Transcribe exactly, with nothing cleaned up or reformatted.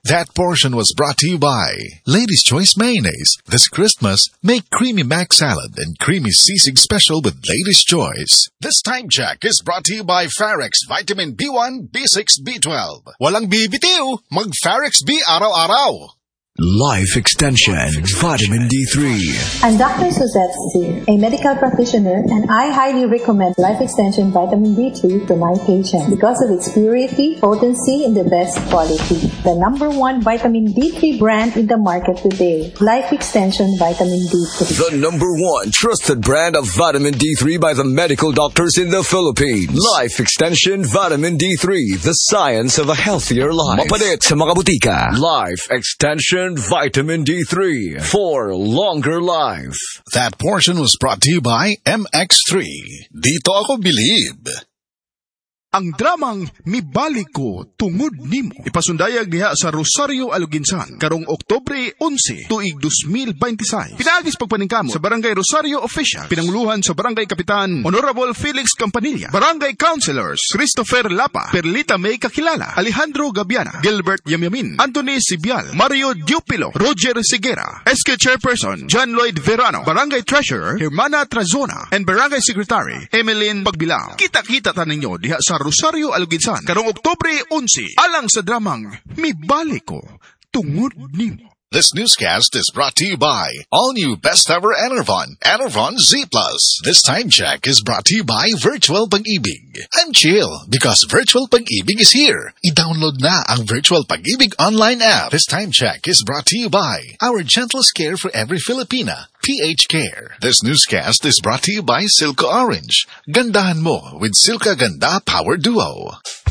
That portion was brought to you by Lady's Choice Mayonnaise. This Christmas, make Creamy Mac Salad and Creamy Sisig Special with Lady's Choice. This time check is brought to you by Farex Vitamin B one, B six, B twelve. Walang bibitiw, mag Farex B araw-araw. Life Extension, Vitamin D three. I'm Doctor Suzette C., a medical practitioner, and I highly recommend Life Extension Vitamin D three to my patients because of its purity, potency, and the best quality. The number one vitamin D three brand in the market today, Life Extension Vitamin D three. The number one trusted brand of Vitamin D three by the medical doctors in the Philippines. Life Extension Vitamin D three, the science of a healthier life. Mapalit sa mga butika. Life Extension Vitamin D three for longer life. That portion was brought to you by M X three. Dito ako bilib. Ang dramang Mibalik Ko Tungod Nimo ipasundayag diha sa Rosario, Aluginsan karong Oktubre eleven tuig two thousand twenty-six. Pinaagis pagpaningkamo sa Barangay Rosario Official, pinanguluhan sa Barangay Kapitan Honorable Felix Campanilla, Barangay Councilors Christopher Lapa, Perlita May Kakilala, Alejandro Gabiana, Gilbert Yamyamin, Anthony Sibial, Mario Diupilo, Roger Sigera, S K Chairperson John Lloyd Verano, Barangay Treasurer Hermana Trazona, and Barangay Secretary Emeline Pagbilao. Kita-kita ta ninyo diha sa Rosario, Aluginsan karong Oktubre eleven alang sa dramang Mibalik Ko Tungod Nimo. This newscast is brought to you by all-new Best Ever Enervon, Enervon Z Plus. This time check is brought to you by Virtual Pag-ibig. I'm chill because Virtual Pag-ibig is here. I-download na ang Virtual Pag-ibig online app. This time check is brought to you by our gentlest care for every Filipina, P H Care. This newscast is brought to you by Silco Orange. Gandahan mo with Silca Ganda Power Duo.